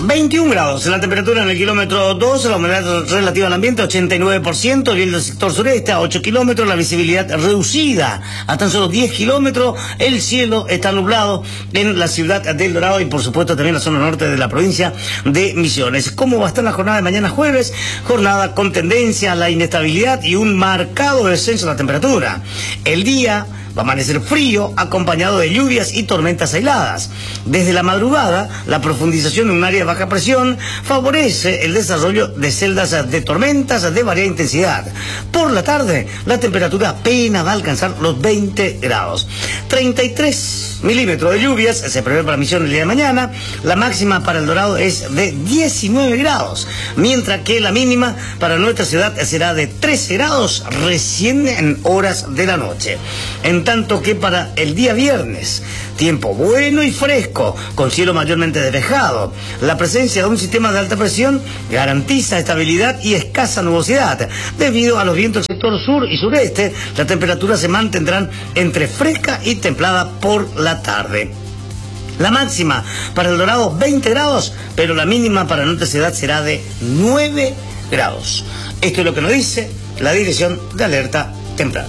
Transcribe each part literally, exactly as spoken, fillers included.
veintiún grados, la temperatura en el kilómetro dos, la humedad relativa al ambiente ochenta y nueve por ciento, el viento del sector sureste a ocho kilómetros, la visibilidad reducida a tan solo diez kilómetros, el cielo está nublado en la ciudad de El Dorado y por supuesto también en la zona norte de la provincia de Misiones. ¿Cómo va a estar la jornada de mañana jueves? Jornada con tendencia a la inestabilidad y un marcado descenso de la temperatura. El día va a amanecer frío, acompañado de lluvias y tormentas aisladas. Desde la madrugada, la profundización de un área de baja presión favorece el desarrollo de celdas de tormentas de variada intensidad. Por la tarde, la temperatura apenas va a alcanzar los veinte grados. treinta y tres milímetros de lluvias se prevé para Misiones el día de mañana. La máxima para El Dorado es de diecinueve grados, mientras que la mínima para nuestra ciudad será de trece grados recién en horas de la noche. En tanto que para el día viernes, tiempo bueno y fresco, con cielo mayormente despejado. La presencia de un sistema de alta presión garantiza estabilidad y escasa nubosidad. Debido a los vientos del sector sur y sureste, las temperaturas se mantendrán entre fresca y templada por la tarde. La máxima para El Dorado veinte grados, pero la mínima para nuestra ciudad será de nueve grados. Esto es lo que nos dice la Dirección de Alerta Temprana.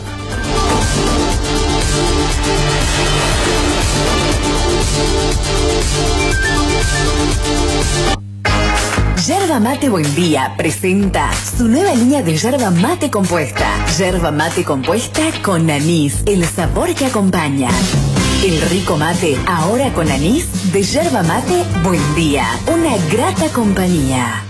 Yerba Mate Buen Día presenta su nueva línea de yerba mate compuesta. Yerba mate compuesta con anís, el sabor que acompaña. El rico mate, ahora con anís, de Yerba Mate Buen Día. Una grata compañía.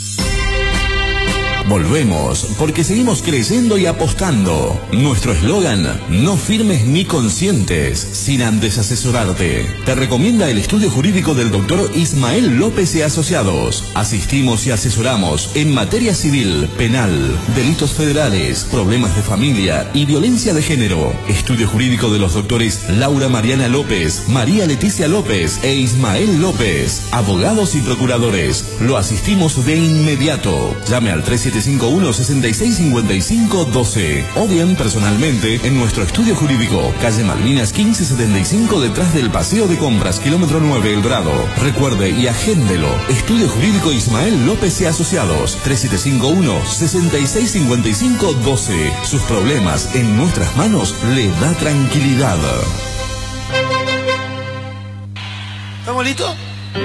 Volvemos, porque seguimos creyendo y apostando. Nuestro eslogan, no firmes ni consientes, sin antes asesorarte. Te recomienda el estudio jurídico del doctor Ismael López y Asociados. Asistimos y asesoramos en materia civil, penal, delitos federales, problemas de familia y violencia de género. Estudio jurídico de los doctores Laura Mariana López, María Leticia López e Ismael López. Abogados y procuradores. Lo asistimos de inmediato. Llame al tres siete cinco uno, seis seis cinco cinco uno dos o bien personalmente en nuestro estudio jurídico, calle Malvinas quince setenta y cinco, detrás del Paseo de Compras, kilómetro nueve, El Dorado. Recuerde y agéndelo. Estudio jurídico Ismael López y Asociados, tres siete cinco uno, seis seis cinco cinco uno dos. Sus problemas en nuestras manos le da tranquilidad. ¿Estamos listos?